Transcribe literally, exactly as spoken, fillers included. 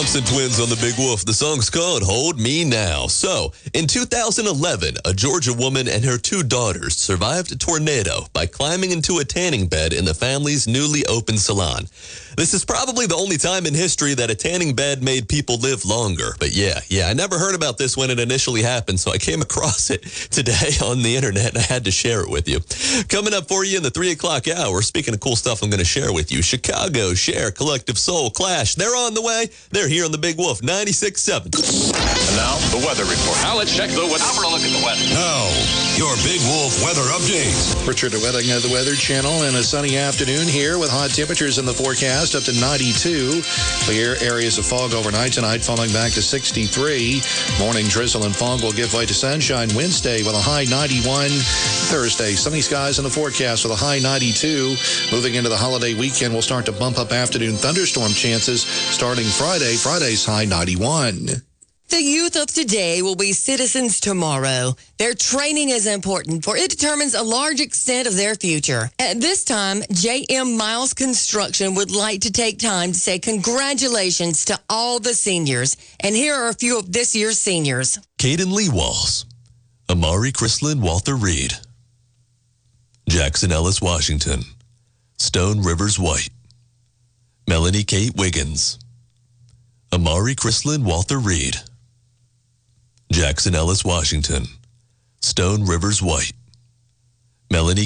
Thompson Twins on the Big Wolf. The song's called Hold Me Now. So, in two thousand eleven, a Georgia woman and her two daughters survived a tornado by climbing into a tanning bed in the family's newly opened salon. This is probably the only time in history that a tanning bed made people live longer. But yeah, yeah, I never heard about this when it initially happened, so I came across it today on the internet and I had to share it with you. Coming up for you in the three o'clock hour, speaking of cool stuff I'm going to share with you, Chicago, Cher, Collective Soul, Clash, they're on the way. They're here on the Big Wolf, ninety-six point seven. And now, the weather report. Now let's check the weather. Now for a look at the weather. Now, your Big Wolf weather update. Richard Wedding of the Weather Channel, and a sunny afternoon here with hot temperatures in the forecast up to ninety-two. Clear areas of fog overnight tonight, falling back to sixty-three. Morning drizzle and fog will give way to sunshine Wednesday with a high ninety-one. Thursday, sunny skies in the forecast with a high ninety-two. Moving into the holiday weekend, we'll start to bump up afternoon thunderstorm chances starting Friday. Friday's high ninety-one. The youth of today will be citizens tomorrow. Their training is important, for it determines a large extent of their future. At this time, J M Miles Construction would like to take time to say congratulations to all the seniors. And here are a few of this year's seniors. Caden Lee Walls, Amari Chrislin Walter Reed, Jackson Ellis Washington, Stone Rivers White, Melanie Kate Wiggins, Amari Chrislin Walter Reed, Jackson Ellis Washington, Stone Rivers White, Melanie